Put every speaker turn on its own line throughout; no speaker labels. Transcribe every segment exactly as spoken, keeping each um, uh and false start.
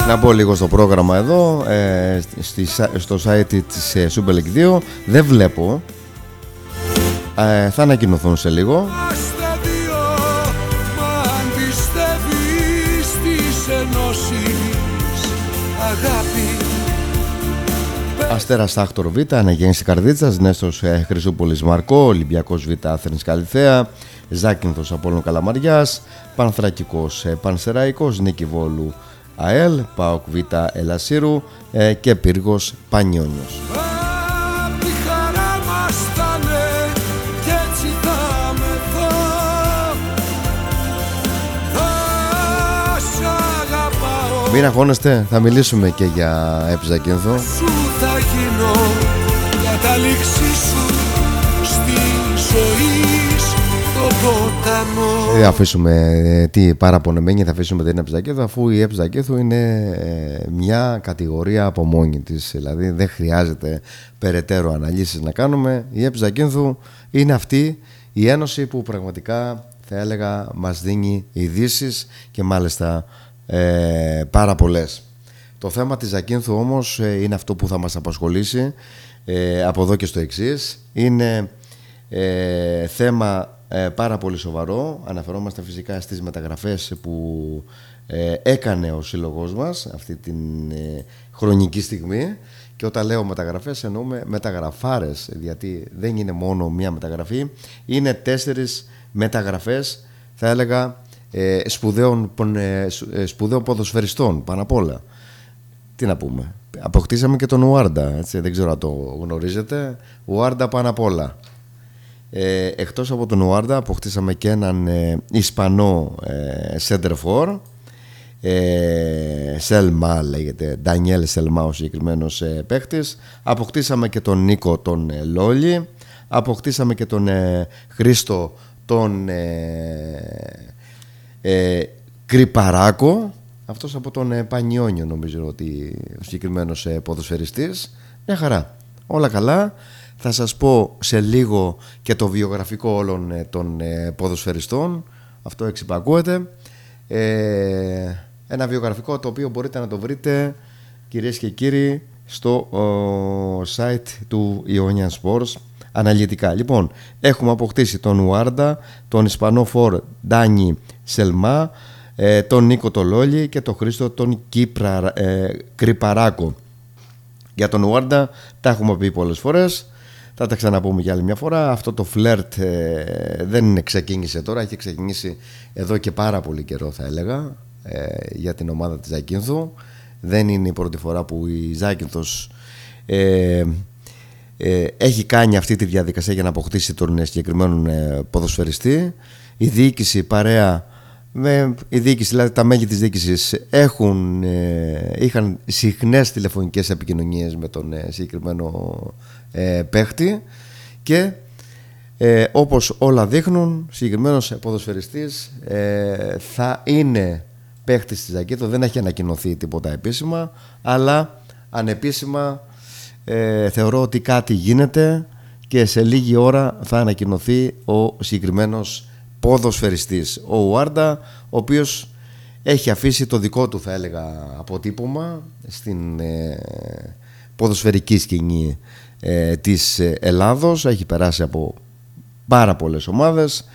Να πω λίγο στο πρόγραμμα εδώ, ε, στη, στο site της ε, Super League δύο. Δεν βλέπω, ε, θα ανακοινωθούν σε λίγο. Αστέρας Σάχτορ Β, Αναγέννηση Καρδίτσας, Νέστος ε, Χρυσούπολης Μαρκό, Ολυμπιακός Β, Άθενης Καλιθέα, Ζάκυνθος Απόλλων Καλαμαριάς, Πανθρακικός ε, Πανσεραϊκός, Νίκη Βόλου ΑΕΛ, ΠΑΟΚ Β Ελασσύρου ε, και Πύργος Πανιόνιος. Μην αγχώνεστε, θα μιλήσουμε και για Επτ Ζακύνθου. Δεν θα αφήσουμε τι παραπονεμένη, θα αφήσουμε την Επτ Ζακύνθου, αφού η Επτ Ζακύνθου είναι μια κατηγορία από μόνη της. Δηλαδή δεν χρειάζεται περαιτέρω αναλύσεις να κάνουμε. Η Επτ Ζακύνθου είναι αυτή η ένωση που πραγματικά, θα έλεγα, μας δίνει ειδήσεις και μάλιστα Ε, πάρα πολλές. Το θέμα της Ζακύνθου όμως ε, είναι αυτό που θα μας απασχολήσει ε, από εδώ και στο εξής. Είναι ε, θέμα ε, πάρα πολύ σοβαρό. Αναφερόμαστε φυσικά στις μεταγραφές που ε, έκανε ο σύλλογος μας αυτή την ε, χρονική στιγμή. Και όταν λέω μεταγραφές εννοούμε μεταγραφάρες, γιατί δεν είναι μόνο μία μεταγραφή, είναι τέσσερις μεταγραφές, θα έλεγα, Ε, σπουδαίων, ε, σπουδαίων ποδοσφαιριστών πάνω απ' όλα. Τι να πούμε, αποκτήσαμε και τον Ουάρντα, έτσι, δεν ξέρω αν το γνωρίζετε. Ουάρντα πάνω απ' όλα. ε, Εκτός από τον Ουάρντα αποκτήσαμε και έναν ε, Ισπανό ε, Σέντερφορ, ε, Σέλμα λέγεται, Ντανιέλ Σέλμα ο συγκεκριμένος ε, παίχτης. Αποκτήσαμε και τον Νίκο τον ε, Λόλι. Αποκτήσαμε και τον ε, Χρήστο τον ε, Ε, Κρυπαράκο, αυτός από τον ε, Πανιόνιο νομίζω ότι ο συγκεκριμένος ε, ποδοσφαιριστής. Μια χαρά, όλα καλά. Θα σας πω σε λίγο και το βιογραφικό όλων ε, των ε, ποδοσφαιριστών. Αυτό εξυπακούεται. ε, Ένα βιογραφικό το οποίο μπορείτε να το βρείτε, κυρίες και κύριοι, στο ο, site του Ionian Sports αναλυτικά. Λοιπόν, έχουμε αποκτήσει τον Ουάρντα, τον Ισπανό φορ Ντάνι Σελμά, ε, τον Νίκο Τολόλι και τον Χρήστο τον Κύπρα, ε, Κρυπαράκο. Για τον Ουάρντα τα έχουμε πει πολλές φορές, θα τα ξαναπούμε για άλλη μια φορά. Αυτό το φλερτ ε, δεν ξεκίνησε τώρα, έχει ξεκινήσει εδώ και πάρα πολύ καιρό, θα έλεγα, ε, για την ομάδα της Ζακύνθου. Δεν είναι η πρώτη φορά που η Ζάκυνθος ε, ε, έχει κάνει αυτή τη διαδικασία για να αποκτήσει τον συγκεκριμένο ε, ποδοσφαιριστή. Η διοίκηση παρέα με η διοίκηση, δηλαδή τα μέλη της διοίκησης έχουν, ε, είχαν συχνές τηλεφωνικές επικοινωνίες με τον ε, συγκεκριμένο ε, παίχτη και ε, όπως όλα δείχνουν, συγκεκριμένος ποδοσφαιριστής ε, θα είναι παίχτης της Ζακύνθου. Δεν έχει ανακοινωθεί τίποτα επίσημα, αλλά ανεπίσημα ε, θεωρώ ότι κάτι γίνεται και σε λίγη ώρα θα ανακοινωθεί ο συγκεκριμένος ποδοσφαιριστής, ο Ουάρντα, ο οποίος έχει αφήσει το δικό του, θα έλεγα, αποτύπωμα στην ε, ποδοσφαιρική σκηνή ε, της Ελλάδος. Έχει περάσει από πάρα πολλές ομάδες,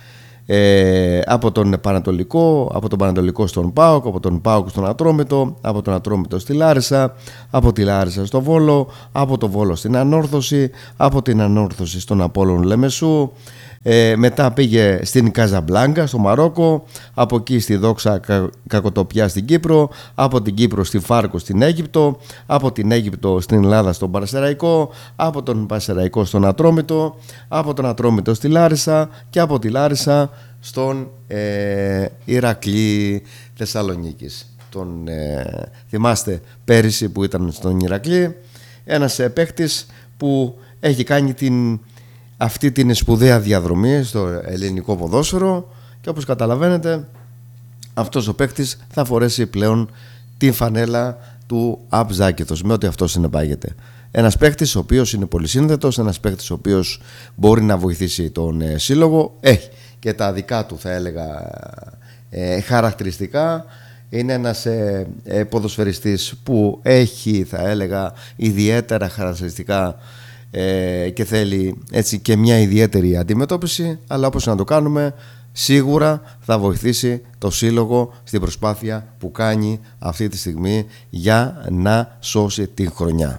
ε, από τον Πανατολικό, από τον Πανατολικό στον ΠΑΟΚ, από τον ΠΑΟΚ στον Ατρόμητο, από τον Ατρόμητο στη Λάρισα, από τη Λάρισα στο Βόλο, από το Βόλο στην Ανόρθωση, από την Ανόρθωση στον Απόλλων Λεμεσού. Ε, μετά πήγε στην Καζαμπλάνκα στο Μαρόκο, από εκεί στη Δόξα Κα, Κακοτοπιά στην Κύπρο, από την Κύπρο στη Φάρκο στην Αίγυπτο, από την Αίγυπτο στην Ελλάδα στον Παρσεραϊκό, από τον Παρσεραϊκό στον Ατρόμητο, από τον Ατρόμητο στη Λάρισα και από τη Λάρισα στον ε, Ηρακλή Θεσσαλονίκης. Τον ε, θυμάστε πέρυσι που ήταν στον Ηρακλή, ένας ε, παίχτης που έχει κάνει την αυτή την σπουδαία διαδρομή στο ελληνικό ποδόσφαιρο και όπως καταλαβαίνετε αυτός ο παίκτης θα φορέσει πλέον την φανέλα του Επτ Ζάκυνθος με ό,τι αυτό συνεπάγεται. Ένας παίκτης ο οποίος είναι πολυσύνδετος, ένας παίκτης ο οποίος μπορεί να βοηθήσει τον ε, σύλλογο, έχει και τα δικά του, θα έλεγα, ε, χαρακτηριστικά, Είναι ένας ε, ε, ποδοσφαιριστής που έχει, θα έλεγα, ιδιαίτερα χαρακτηριστικά ε, και θέλει έτσι και μια ιδιαίτερη αντιμετώπιση, αλλά όπως να το κάνουμε, σίγουρα θα βοηθήσει το σύλλογο στην προσπάθεια που κάνει αυτή τη στιγμή για να σώσει την χρονιά.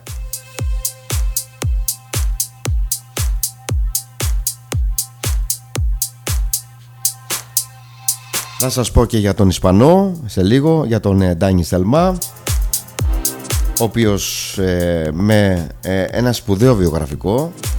Θα σας πω και για τον Ισπανό σε λίγο, για τον Ντάνι Στελμά, ο οποίος ε, με ε, ένα σπουδαίο βιογραφικό